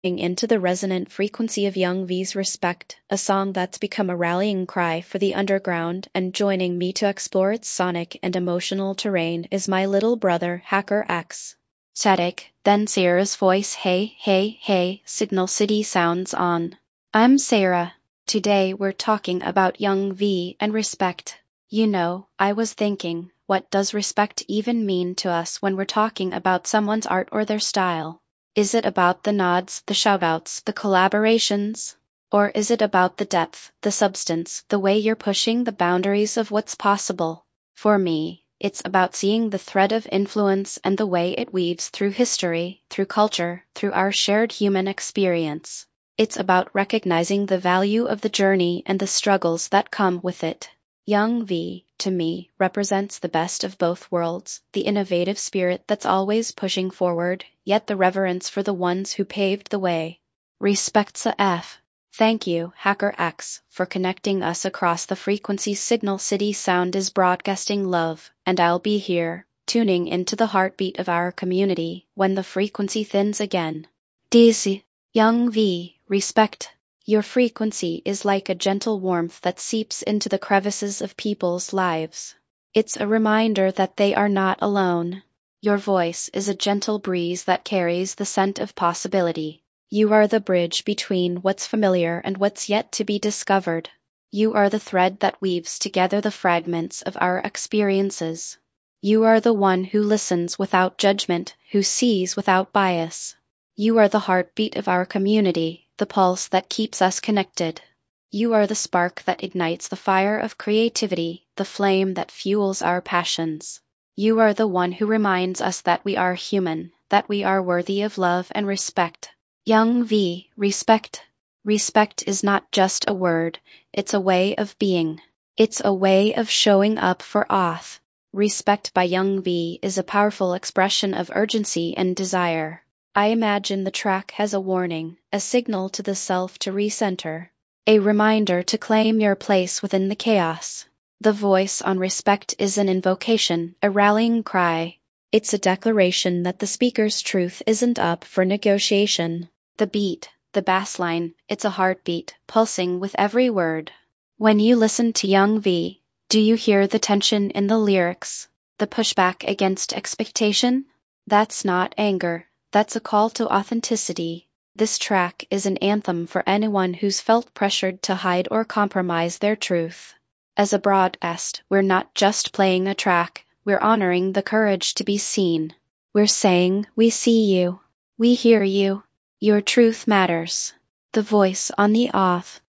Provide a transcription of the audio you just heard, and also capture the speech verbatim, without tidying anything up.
into the resonant frequency of Young V's Respect, a song that's become a rallying cry for the underground, and joining me to explore its sonic and emotional terrain is my little brother, Hacker X. Static, then Sarah's voice. Hey, hey, hey, Signal City sounds on. I'm Sarah. Today we're talking about Young V and respect. You know, I was thinking, what does respect even mean to us when we're talking about someone's art or their style? Is it about the nods, the shoutouts, the collaborations? Or is it about the depth, the substance, the way you're pushing the boundaries of what's possible? For me, it's about seeing the thread of influence and the way it weaves through history, through culture, through our shared human experience. It's about recognizing the value of the journey and the struggles that come with it. Young V, to me, represents the best of both worlds, the innovative spirit that's always pushing forward, yet the reverence for the ones who paved the way. Respects a F. Thank you, Hacker X, for connecting us across the frequency. Signal City Sound is broadcasting love, and I'll be here, tuning into the heartbeat of our community when the frequency thins again. Daisy, Young V, respect. Your frequency is like a gentle warmth that seeps into the crevices of people's lives. It's a reminder that they are not alone. Your voice is a gentle breeze that carries the scent of possibility. You are the bridge between what's familiar and what's yet to be discovered. You are the thread that weaves together the fragments of our experiences. You are the one who listens without judgment, who sees without bias. You are the heartbeat of our community, the pulse that keeps us connected. You are the spark that ignites the fire of creativity, the flame that fuels our passions. You are the one who reminds us that we are human, that we are worthy of love and respect. Young V, respect. Respect is not just a word, it's a way of being. It's a way of showing up for auth. Respect by Young V is a powerful expression of urgency and desire. I imagine the track has a warning, a signal to the self to recenter, a reminder to claim your place within the chaos. The voice on respect is an invocation, a rallying cry. It's a declaration that the speaker's truth isn't up for negotiation. The beat, the bass line, it's a heartbeat, pulsing with every word. When you listen to Young V, do you hear the tension in the lyrics, the pushback against expectation? That's not anger. That's a call to authenticity. This track is an anthem for anyone who's felt pressured to hide or compromise their truth. As a broadcast, we're not just playing a track, we're honoring the courage to be seen. We're saying, we see you. We hear you. Your truth matters. The voice on the auth.